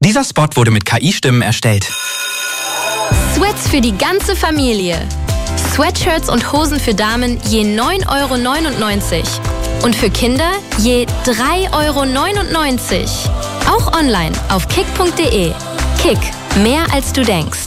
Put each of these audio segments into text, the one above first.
Dieser Spot wurde mit KI-Stimmen erstellt. Sweats für die ganze Familie. Sweatshirts und Hosen für Damen je 9,99 € und für Kinder je 3,99 €. Auch online auf kick.de. Kick, mehr als du denkst.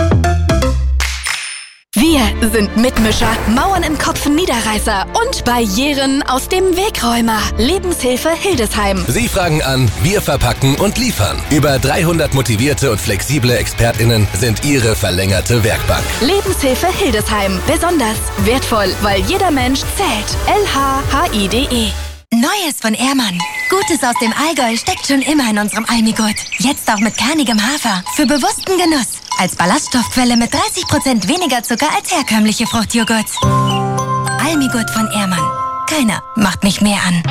Wir sind Mitmischer, Mauern im Kopf Niederreißer und Barrieren aus dem Wegräumer. Lebenshilfe Hildesheim. Sie fragen an, wir verpacken und liefern. Über 300 motivierte und flexible ExpertInnen sind Ihre verlängerte Werkbank. Lebenshilfe Hildesheim. Besonders wertvoll, weil jeder Mensch zählt. LHHIDE. Neues von Ehrmann. Gutes aus dem Allgäu steckt schon immer in unserem Almigurt. Jetzt auch mit kernigem Hafer. Für bewussten Genuss. Als Ballaststoffquelle mit 30% weniger Zucker als herkömmliche Fruchtjoghurt. Almigurt von Ehrmann. Keiner macht mich mehr an.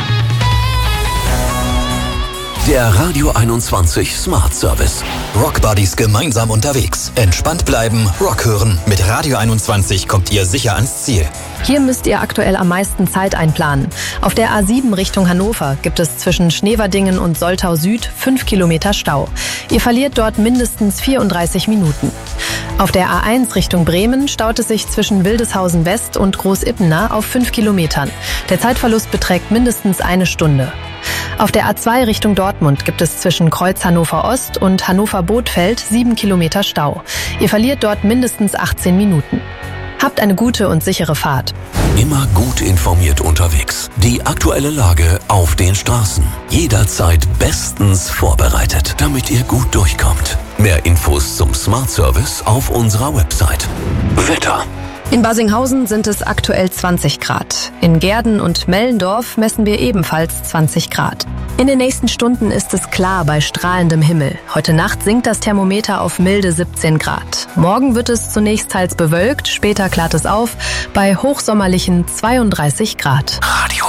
Der Radio 21 Smart Service. Rock Buddies gemeinsam unterwegs. Entspannt bleiben, Rock hören. Mit Radio 21 kommt ihr sicher ans Ziel. Hier müsst ihr aktuell am meisten Zeit einplanen. Auf der A7 Richtung Hannover gibt es zwischen Schneverdingen und Soltau Süd 5 Kilometer Stau. Ihr verliert dort mindestens 34 Minuten. Auf der A1 Richtung Bremen staut es sich zwischen Wildeshausen West und Großippener auf 5 Kilometern. Der Zeitverlust beträgt mindestens 1 Stunde. Auf der A2 Richtung Dortmund gibt es zwischen Kreuz Hannover Ost und Hannover Bothfeld 7 Kilometer Stau. Ihr verliert dort mindestens 18 Minuten. Habt eine gute und sichere Fahrt. Immer gut informiert unterwegs. Die aktuelle Lage auf den Straßen. Jederzeit bestens vorbereitet, damit ihr gut durchkommt. Mehr Infos zum Smart Service auf unserer Website. Wetter. In Basinghausen sind es aktuell 20 Grad. In Gehrden und Mellendorf messen wir ebenfalls 20 Grad. In den nächsten Stunden ist es klar bei strahlendem Himmel. Heute Nacht sinkt das Thermometer auf milde 17 Grad. Morgen wird es zunächst teils bewölkt, später klart es auf bei hochsommerlichen 32 Grad. Radio